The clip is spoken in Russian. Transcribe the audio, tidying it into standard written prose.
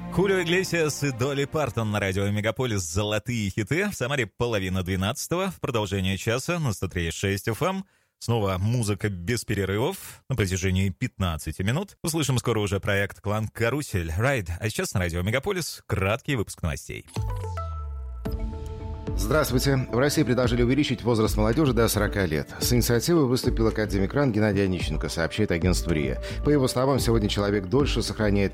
Хулио Иглесиас и Долли Партон на радио Мегаполис «Золотые хиты». В Самаре 11:30. В продолжение часа на 103.6 FM. Снова музыка без перерывов на протяжении 15 минут. Услышим скоро уже проект «Клан Карусель» Райд. А сейчас на радио Мегаполис краткий выпуск новостей. Здравствуйте. В России предложили увеличить возраст молодежи до 40 лет. С инициативой выступил академик РАН Геннадий Онищенко, сообщает агентство РИА. По его словам, сегодня человек дольше сохраняет